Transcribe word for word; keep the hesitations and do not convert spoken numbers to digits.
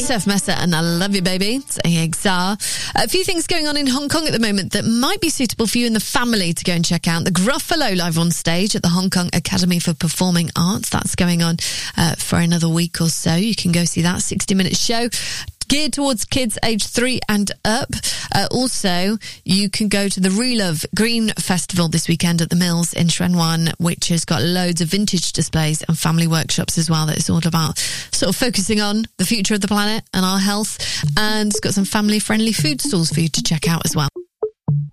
Surf Mesa and I Love You Baby. It's A X R. A few things going on in Hong Kong at the moment that might be suitable for you and the family to go and check out. The Gruffalo live on stage at the Hong Kong Academy for Performing Arts. That's going on uh, for another week or so. You can go see that sixty minute show geared towards kids aged three and up. Uh, also, you can go to the Relove Green Festival this weekend at the Mills in Shen Wan, which has got loads of vintage displays and family workshops as well. That it's all about sort of focusing on the future of the planet and our health. And it's got some family-friendly food stalls for you to check out as well.